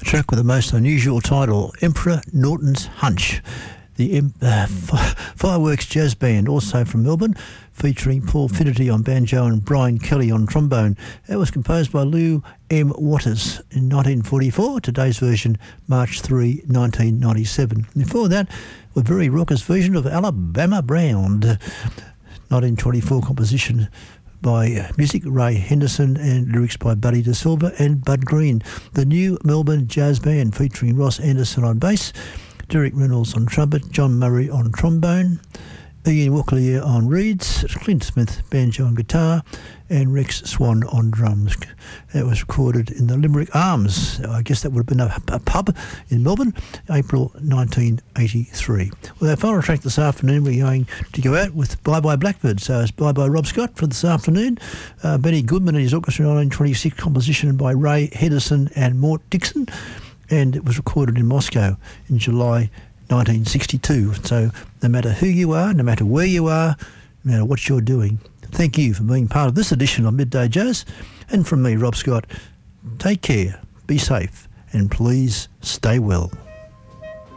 track with the most unusual title, Emperor Norton's Hunch. The Fireworks Jazz Band, also from Melbourne, featuring Paul Finnerty on banjo and Brian Kelly on trombone. It was composed by Lou M. Waters in 1944. Today's version, March 3, 1997. Before that, a very raucous version of Alabama Brown, 1924 composition by music Ray Henderson and lyrics by Buddy DeSilva and Bud Green. The New Melbourne Jazz Band featuring Ross Anderson on bass, Derek Reynolds on trumpet, John Murray on trombone, Ian Walklier on reeds, Clint Smith banjo and guitar, and Rex Swan on drums. It was recorded in the Limerick Arms. I guess that would have been a pub in Melbourne, April 1983. Well, our final track this afternoon, we're going to go out with Bye Bye Blackbird. So it's Bye Bye Rob Scott for this afternoon. Benny Goodman and his orchestra, 1926 composition by Ray Henderson and Mort Dixon. And it was recorded in Moscow in July 1962. So no matter who you are, no matter where you are, no matter what you're doing, thank you for being part of this edition of Midday Jazz. And from me, Rob Scott, take care, be safe, and please stay well.